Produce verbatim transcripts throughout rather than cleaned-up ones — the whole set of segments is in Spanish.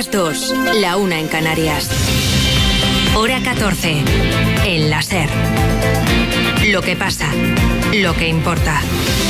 las dos, la una en Canarias. Hora catorce. El La SER. Lo que pasa, lo que importa.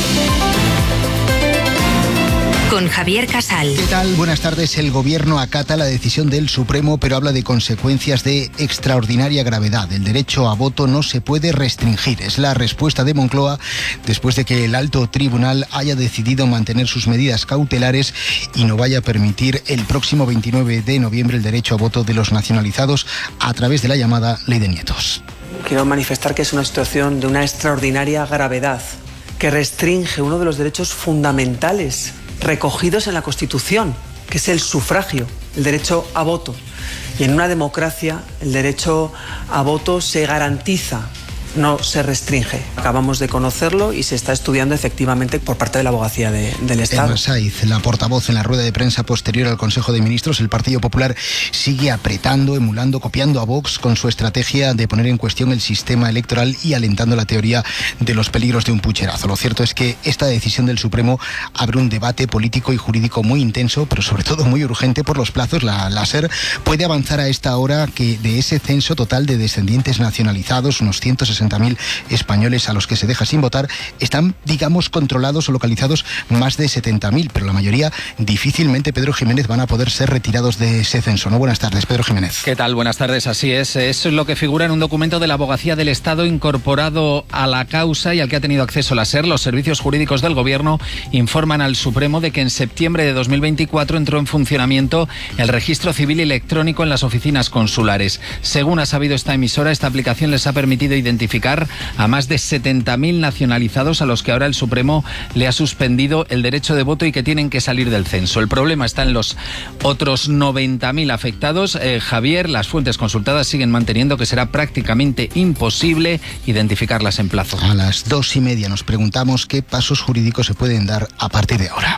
Con Javier Casal. ¿Qué tal? Buenas tardes. El Gobierno acata la decisión del Supremo, pero habla de consecuencias de extraordinaria gravedad. El derecho a voto no se puede restringir. Es la respuesta de Moncloa después de que el alto tribunal haya decidido mantener sus medidas cautelares y no vaya a permitir el próximo veintinueve de noviembre el derecho a voto de los nacionalizados a través de la llamada Ley de Nietos. Quiero manifestar que es una situación de una extraordinaria gravedad que restringe uno de los derechos fundamentales recogidos en la Constitución, que es el sufragio, el derecho a voto. Y en una democracia el derecho a voto se garantiza, no se restringe. Acabamos de conocerlo y se está estudiando efectivamente por parte de la Abogacía de, del Estado. Emma Saiz, la portavoz en la rueda de prensa posterior al Consejo de Ministros, el Partido Popular sigue apretando, emulando, copiando a Vox con su estrategia de poner en cuestión el sistema electoral y alentando la teoría de los peligros de un pucherazo. Lo cierto es que esta decisión del Supremo abre un debate político y jurídico muy intenso, pero sobre todo muy urgente por los plazos. La, la SER puede avanzar a esta hora que de ese censo total de descendientes nacionalizados, unos ciento sesenta mil españoles a los que se deja sin votar, están, digamos, controlados o localizados más de setenta mil, pero la mayoría difícilmente, Pedro Jiménez, van a poder ser retirados de ese censo. ¿No? Buenas tardes, Pedro Jiménez. ¿Qué tal? Buenas tardes, así es. Eso es lo que figura en un documento de la Abogacía del Estado incorporado a la causa y al que ha tenido acceso la SER. Los servicios jurídicos del Gobierno informan al Supremo de que en septiembre de dos mil veinticuatro entró en funcionamiento el registro civil electrónico en las oficinas consulares. Según ha sabido esta emisora, esta aplicación les ha permitido identificar a más de setenta mil nacionalizados a los que ahora el Supremo le ha suspendido el derecho de voto y que tienen que salir del censo. El problema está en los otros noventa mil afectados. Eh, Javier, las fuentes consultadas siguen manteniendo que será prácticamente imposible identificarlas en plazo. A las dos y media nos preguntamos qué pasos jurídicos se pueden dar a partir de ahora.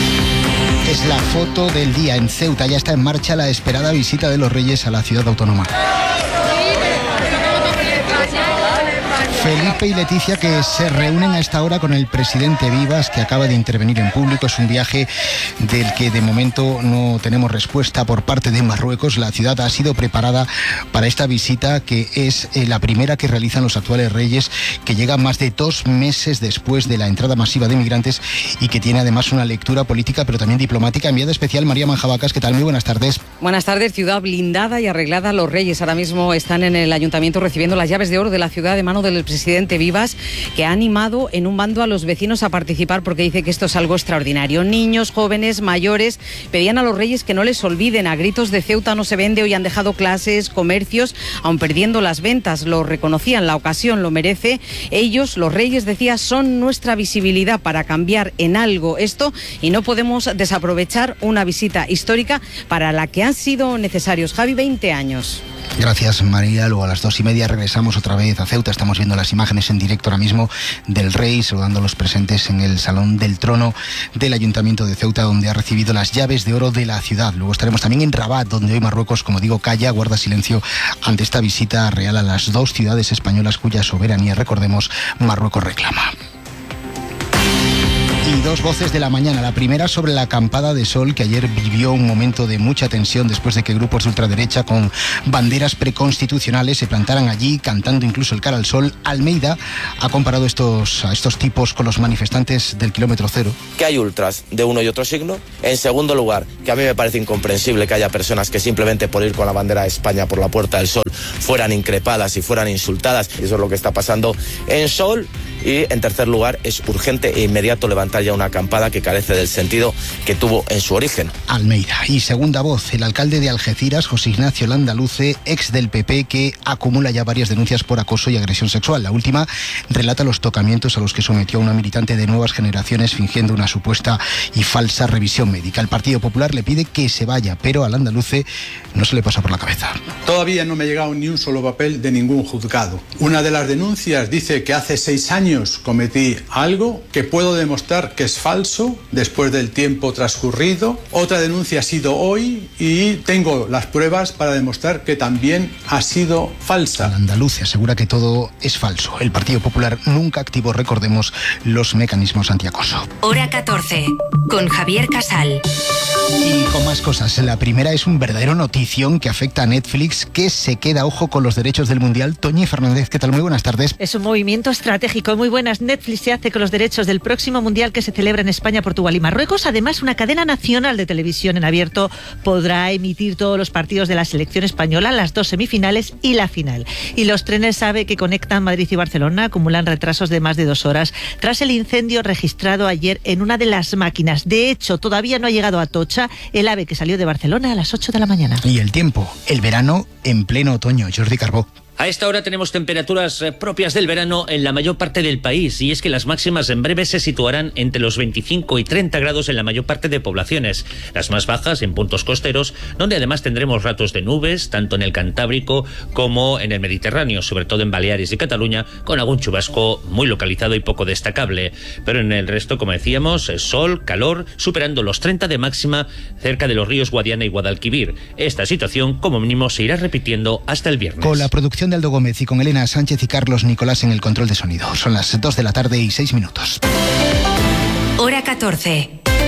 Es la foto del día en Ceuta. Ya está en marcha la esperada visita de los Reyes a la ciudad autónoma. Felipe y Leticia, que se reúnen a esta hora con el presidente Vivas, que acaba de intervenir en público. Es un viaje del que de momento no tenemos respuesta por parte de Marruecos. La ciudad ha sido preparada para esta visita, que es la primera que realizan los actuales reyes, que llega más de dos meses después de la entrada masiva de migrantes y que tiene además una lectura política, pero también diplomática. Enviada especial, María Manjabacas, ¿qué tal? Muy buenas tardes. Buenas tardes. Ciudad blindada y arreglada. Los reyes ahora mismo están en el ayuntamiento recibiendo las llaves de oro de la ciudad de mano del presidente Vivas, que ha animado en un bando a los vecinos a participar porque dice que esto es algo extraordinario. Niños, jóvenes, mayores pedían a los reyes que no les olviden. A gritos de Ceuta no se vende. Hoy han dejado clases, comercios, aun perdiendo las ventas. Lo reconocían, la ocasión lo merece. Ellos, los reyes, decía, son nuestra visibilidad para cambiar en algo esto y no podemos desaprovechar una visita histórica para la que han sido necesarios, Javi, veinte años. Gracias, María. Luego a las dos y media regresamos otra vez a Ceuta. Estamos viendo las imágenes en directo ahora mismo del rey saludando a los presentes en el Salón del Trono del Ayuntamiento de Ceuta, donde ha recibido las llaves de oro de la ciudad. Luego estaremos también en Rabat, donde hoy Marruecos, como digo, calla, guarda silencio ante esta visita real a las dos ciudades españolas cuya soberanía, recordemos, Marruecos reclama. Y dos voces de la mañana. La primera sobre la acampada de Sol, que ayer vivió un momento de mucha tensión después de que grupos de ultraderecha con banderas preconstitucionales se plantaran allí, cantando incluso el Cara al Sol. Almeida ha comparado estos, a estos tipos con los manifestantes del kilómetro cero. Que hay ultras de uno y otro signo. En segundo lugar, que a mí me parece incomprensible que haya personas que simplemente por ir con la bandera de España por la Puerta del Sol fueran increpadas y fueran insultadas. Y eso es lo que está pasando en Sol. Y en tercer lugar, es urgente e inmediato levantar ya una acampada que carece del sentido que tuvo en su origen. Almeida. Y segunda voz, el alcalde de Algeciras, José Ignacio Landaluce, ex del P P, que acumula ya varias denuncias por acoso y agresión sexual. La última relata los tocamientos a los que sometió a una militante de Nuevas Generaciones fingiendo una supuesta y falsa revisión médica. El Partido Popular le pide que se vaya, pero al Landaluce no se le pasa por la cabeza. Todavía no me ha llegado ni un solo papel de ningún juzgado. Una de las denuncias dice que hace seis años cometí algo que puedo demostrar que es falso después del tiempo transcurrido. Otra denuncia ha sido hoy y tengo las pruebas para demostrar que también ha sido falsa. El andaluz asegura que todo es falso. El Partido Popular nunca activó, recordemos, los mecanismos antiacoso. Hora catorce, con Javier Casal. Y con más cosas. La primera es un verdadero notición que afecta a Netflix, que se queda, ojo, con los derechos del Mundial. Toñi Fernández, ¿qué tal? Muy buenas tardes. Es un movimiento estratégico. Muy buenas. Netflix se hace con los derechos del próximo Mundial que se celebra en España, Portugal y Marruecos. Además, una cadena nacional de televisión en abierto podrá emitir todos los partidos de la selección española, las dos semifinales y la final. Y los trenes AVE que conectan Madrid y Barcelona acumulan retrasos de más de dos horas tras el incendio registrado ayer en una de las máquinas. De hecho, todavía no ha llegado a Atocha el AVE que salió de Barcelona a las ocho de la mañana. Y el tiempo, el verano en pleno otoño. Jordi Carbó. A esta hora tenemos temperaturas propias del verano en la mayor parte del país, y es que las máximas en breve se situarán entre los veinticinco y treinta grados en la mayor parte de poblaciones. Las más bajas en puntos costeros, donde además tendremos ratos de nubes, tanto en el Cantábrico como en el Mediterráneo, sobre todo en Baleares y Cataluña, con algún chubasco muy localizado y poco destacable. Pero en el resto, como decíamos, sol, calor, superando los treinta de máxima cerca de los ríos Guadiana y Guadalquivir. Esta situación, como mínimo, se irá repitiendo hasta el viernes. Con la producción de Aldo Gómez y con Elena Sánchez y Carlos Nicolás en el control de sonido. Son las dos de la tarde y seis minutos. Hora catorce.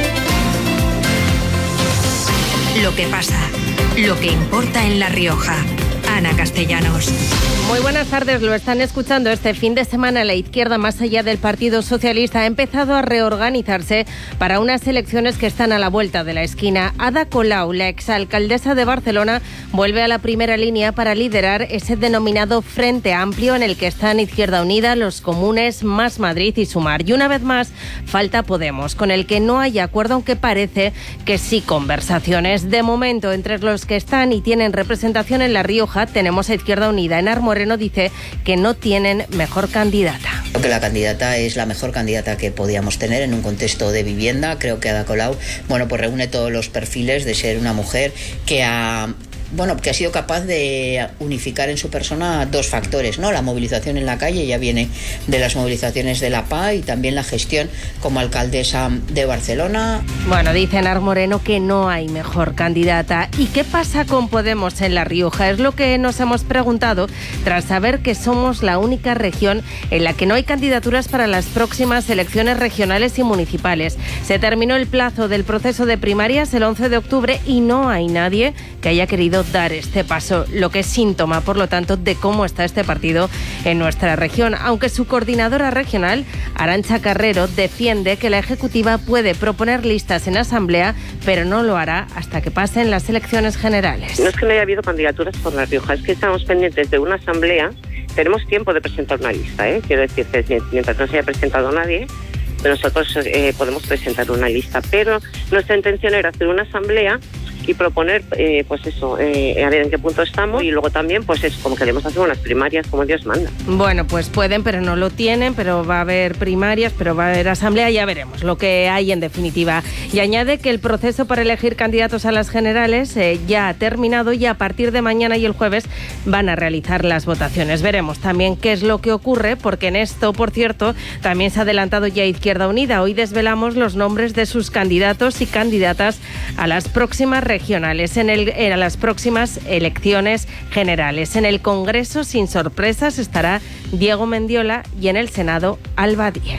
Lo que pasa, lo que importa en La Rioja. Ana Castellanos. Muy buenas tardes, lo están escuchando. Este fin de semana la izquierda, más allá del Partido Socialista, ha empezado a reorganizarse para unas elecciones que están a la vuelta de la esquina. Ada Colau, la exalcaldesa de Barcelona, vuelve a la primera línea para liderar ese denominado Frente Amplio en el que están Izquierda Unida, Los Comunes, Más Madrid y Sumar. Y una vez más falta Podemos, con el que no hay acuerdo, aunque parece que sí conversaciones. De momento, entre los que están y tienen representación en La Rioja, tenemos a Izquierda Unida. Enar Moreno dice que no tienen mejor candidata. Creo que la candidata es la mejor candidata que podíamos tener en un contexto de vivienda. Creo que Ada Colau, bueno, pues reúne todos los perfiles de ser una mujer que ha... Bueno, que ha sido capaz de unificar en su persona dos factores, ¿no? La movilización en la calle, ya viene de las movilizaciones de la P A, y también la gestión como alcaldesa de Barcelona. Bueno, dice Enar Moreno que no hay mejor candidata. ¿Y qué pasa con Podemos en La Rioja? Es lo que nos hemos preguntado tras saber que somos la única región en la que no hay candidaturas para las próximas elecciones regionales y municipales. Se terminó el plazo del proceso de primarias el once de octubre y no hay nadie que haya querido dar este paso, lo que es síntoma, por lo tanto, de cómo está este partido en nuestra región. Aunque su coordinadora regional, Arantxa Carrero, defiende que la Ejecutiva puede proponer listas en asamblea, pero no lo hará hasta que pasen las elecciones generales. No es que no haya habido candidaturas por La Rioja, es que estamos pendientes de una asamblea. Tenemos tiempo de presentar una lista, ¿eh? Quiero decir que mientras no se haya presentado nadie, nosotros eh, podemos presentar una lista, pero nuestra intención era hacer una asamblea y proponer, eh, pues eso, eh, a ver en qué punto estamos, y luego también, pues es como queremos hacer unas primarias como Dios manda. Bueno, pues pueden, pero no lo tienen, pero va a haber primarias, pero va a haber asamblea, ya veremos lo que hay en definitiva. Y añade que el proceso para elegir candidatos a las generales eh, ya ha terminado y a partir de mañana y el jueves van a realizar las votaciones. Veremos también qué es lo que ocurre, porque en esto, por cierto, también se ha adelantado ya Izquierda Unida. Hoy desvelamos los nombres de sus candidatos y candidatas a las próximas regionales, en, el, en las próximas elecciones generales. En el Congreso, sin sorpresas, estará Diego Mendiola y en el Senado, Alba Díez.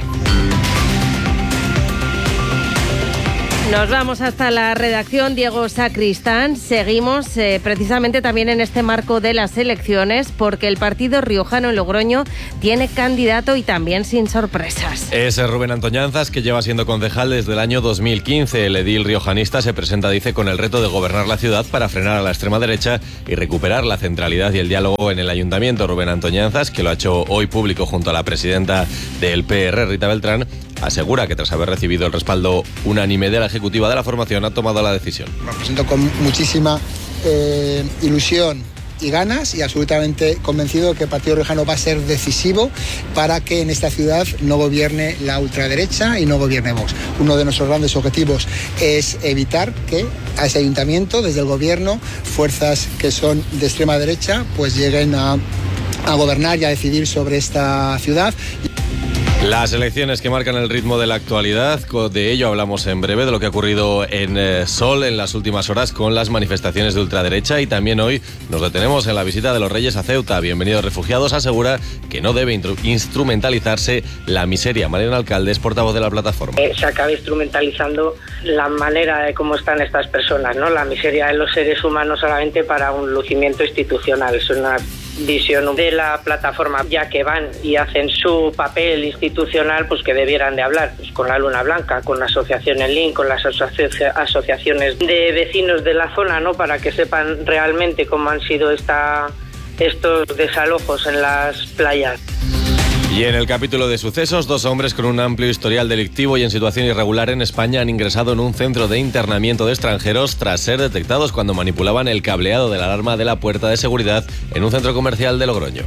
Nos vamos hasta la redacción, Diego Sacristán. Seguimos eh, precisamente también en este marco de las elecciones, porque el partido riojano en Logroño tiene candidato y también sin sorpresas. Es Rubén Antoñanzas, que lleva siendo concejal desde el año dos mil quince. El edil riojanista se presenta, dice, con el reto de gobernar la ciudad para frenar a la extrema derecha y recuperar la centralidad y el diálogo en el ayuntamiento. Rubén Antoñanzas, que lo ha hecho hoy público junto a la presidenta del P R, Rita Beltrán, asegura que tras haber recibido el respaldo unánime de la ejecutiva de la formación ha tomado la decisión. Me presento con muchísima eh, ilusión y ganas, y absolutamente convencido de que el Partido Riojano va a ser decisivo para que en esta ciudad no gobierne la ultraderecha y no gobierne Vox. Uno de nuestros grandes objetivos es evitar que a ese ayuntamiento, desde el gobierno, fuerzas que son de extrema derecha pues lleguen a, a gobernar y a decidir sobre esta ciudad. Las elecciones que marcan el ritmo de la actualidad, de ello hablamos en breve, de lo que ha ocurrido en eh, Sol en las últimas horas con las manifestaciones de ultraderecha, y también hoy nos detenemos en la visita de los Reyes a Ceuta. Bienvenidos refugiados, asegura que no debe instrumentalizarse la miseria. Mariano Alcalde, portavoz de la plataforma. Eh, se acaba instrumentalizando la manera de cómo están estas personas, ¿no? La miseria de los seres humanos solamente para un lucimiento institucional. Es una visión de la plataforma, ya que van y hacen su papel institucional, pues que debieran de hablar pues con la Luna Blanca, con la asociación El Link, con las asoci- asociaciones de vecinos de la zona, ¿no? Para que sepan realmente cómo han sido esta, estos desalojos en las playas. Y en el capítulo de sucesos, dos hombres con un amplio historial delictivo y en situación irregular en España han ingresado en un centro de internamiento de extranjeros tras ser detectados cuando manipulaban el cableado de la alarma de la puerta de seguridad en un centro comercial de Logroño.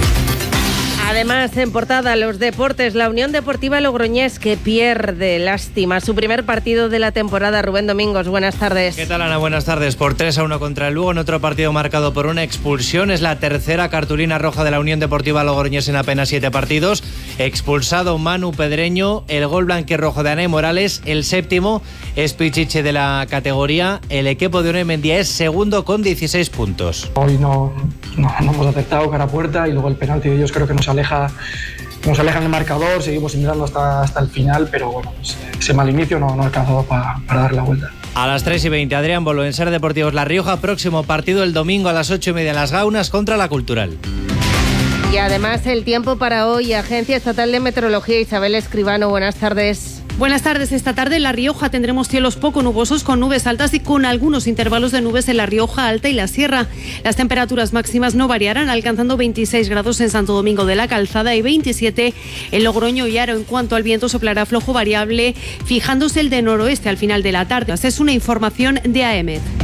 Además, en portada, los deportes, la Unión Deportiva Logroñés que pierde, lástima, su primer partido de la temporada. Rubén Domingos, buenas tardes. ¿Qué tal, Ana? Buenas tardes. Por tres a uno contra el Lugo, en otro partido marcado por una expulsión. Es la tercera cartulina roja de la Unión Deportiva Logroñés en apenas siete partidos. Expulsado Manu Pedreño, el gol blanquirrojo de Anay Morales, el séptimo es Pichiche de la categoría. El equipo de Unai Mendía es segundo con dieciséis puntos. Hoy no, no, no hemos acertado cara a puerta y luego el penalti de ellos creo que nos aleja Nos alejan el marcador, seguimos intentando hasta, hasta el final, pero bueno, pues, ese mal inicio no, no ha alcanzado pa, para dar la vuelta. A las tres y veinte, Adrián Bolo en Ser Deportivos La Rioja, próximo partido el domingo a las ocho y media en Las Gaunas contra la Cultural. Y además el tiempo para hoy, Agencia Estatal de Meteorología, Isabel Escribano, buenas tardes. Buenas tardes. Esta tarde en La Rioja tendremos cielos poco nubosos con nubes altas y con algunos intervalos de nubes en La Rioja Alta y la Sierra. Las temperaturas máximas no variarán, alcanzando veintiséis grados en Santo Domingo de la Calzada y veintisiete en Logroño y Haro. En cuanto al viento, soplará flojo variable, fijándose el de noroeste al final de la tarde. Es una información de A E M E D.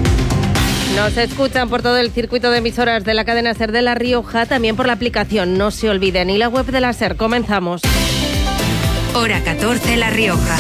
Nos escuchan por todo el circuito de emisoras de la cadena SER de La Rioja, también por la aplicación. No se olviden, y la web de la SER. Comenzamos. Hora catorce, La Rioja.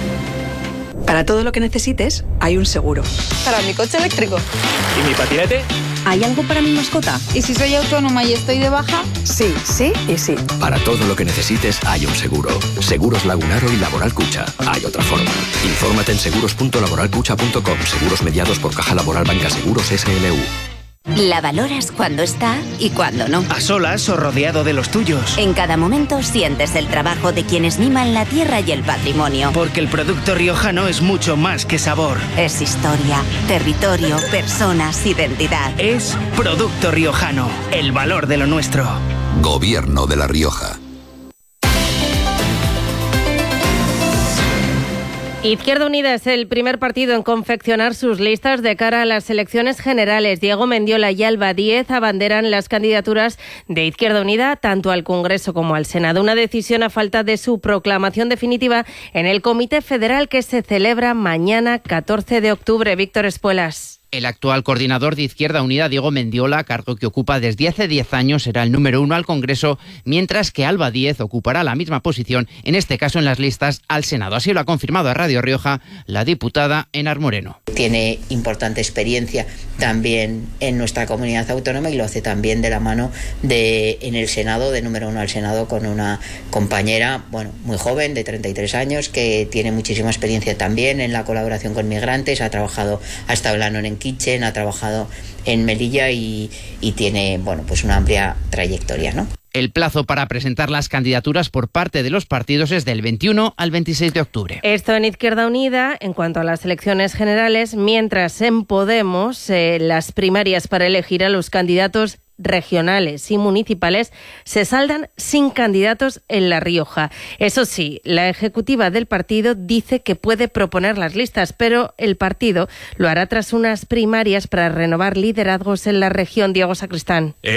Para todo lo que necesites, hay un seguro. Para mi coche eléctrico. ¿Y mi patinete? ¿Hay algo para mi mascota? ¿Y si soy autónoma y estoy de baja? Sí, sí y sí. Para todo lo que necesites, hay un seguro. Seguros Lagunaro y Laboral Cucha. Hay otra forma. Infórmate en seguros punto laboral cucha punto com. Seguros mediados por Caja Laboral Banca Seguros S L U. La valoras cuando está y cuando no. A solas o rodeado de los tuyos. En cada momento sientes el trabajo de quienes miman la tierra y el patrimonio. Porque el producto riojano es mucho más que sabor. Es historia, territorio, personas, identidad. Es Producto Riojano, el valor de lo nuestro. Gobierno de La Rioja. Izquierda Unida es el primer partido en confeccionar sus listas de cara a las elecciones generales. Diego Mendiola y Alba Díez abanderan las candidaturas de Izquierda Unida tanto al Congreso como al Senado. Una decisión a falta de su proclamación definitiva en el Comité Federal que se celebra mañana catorce de octubre. Víctor Espuelas. El actual coordinador de Izquierda Unida, Diego Mendiola, cargo que ocupa desde hace diez años, será el número uno al Congreso, mientras que Alba Díez ocupará la misma posición, en este caso en las listas al Senado. Así lo ha confirmado a Radio Rioja la diputada Enar Moreno. Tiene importante experiencia también en nuestra comunidad autónoma y lo hace también de la mano de en el Senado, de número uno al Senado, con una compañera, bueno, muy joven, de treinta y tres años, que tiene muchísima experiencia también en la colaboración con migrantes, ha trabajado, ha estado hablando en Kitchen, ha trabajado en Melilla y, y tiene, bueno, pues una amplia trayectoria, ¿no? El plazo para presentar las candidaturas por parte de los partidos es del veintiuno al veintiséis de octubre. Esto en Izquierda Unida en cuanto a las elecciones generales, mientras en Podemos eh, las primarias para elegir a los candidatos regionales y municipales se saldan sin candidatos en La Rioja. Eso sí, la ejecutiva del partido dice que puede proponer las listas, pero el partido lo hará tras unas primarias para renovar liderazgos en la región. Diego Sacristán.